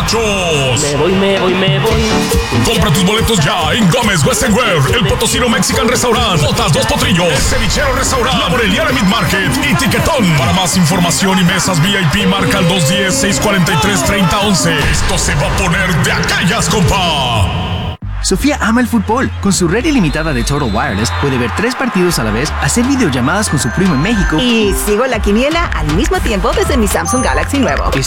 muchos. Me voy. Compra tus boletos ya en Gómez Western Wear, El Potosino Mexican Restaurant, Botas Dos Potrillos, El Cevichero Restaurant, La Moreliana Meat Market y Tiquetón. Para más información y mesas VIP, marca al 210-643-3011. Esto se va a poner de aquellas, compa. Sofía ama el fútbol. Con su red ilimitada de Total Wireless puede ver 3 partidos a la vez, hacer videollamadas con su primo en México y sigo la quiniela al mismo tiempo desde mi Samsung Galaxy nuevo.